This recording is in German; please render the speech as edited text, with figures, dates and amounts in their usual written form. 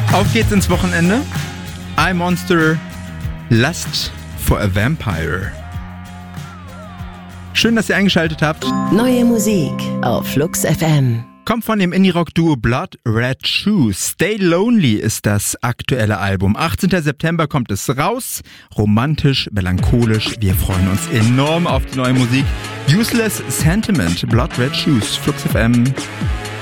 Auf geht's ins Wochenende. I Monster, Lust for a Vampire. Schön, dass ihr eingeschaltet habt. Neue Musik auf Flux FM. Kommt von dem Indie-Rock-Duo Blood Red Shoes. Stay Lonely ist das aktuelle Album. 18. September kommt es raus. Romantisch, melancholisch. Wir freuen uns enorm auf die neue Musik. Useless Sentiment, Blood Red Shoes, Flux FM.